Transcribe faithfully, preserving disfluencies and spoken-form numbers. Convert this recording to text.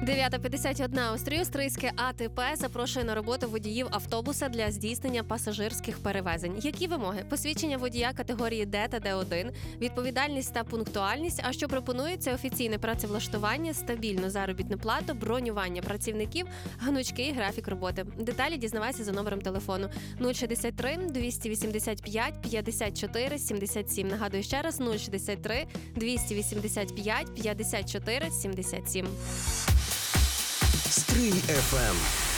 дев'ята п'ятдесят один у Стрию. Стрийське АТП запрошує на роботу водіїв автобуса для здійснення пасажирських перевезень. Які вимоги? Посвідчення водія категорії Д та Д один, відповідальність та пунктуальність. А що пропонується? Офіційне працевлаштування, стабільну заробітну плату, бронювання працівників, гнучкий графік роботи. Деталі дізнавайся за номером телефону нуль шістдесят три двісті вісімдесят п'ять п'ятдесят чотири сімдесят сім. Нагадую ще раз, нуль шістдесят три двісті вісімдесят п'ять п'ятдесят чотири сімдесят сім. Стрий еф ем.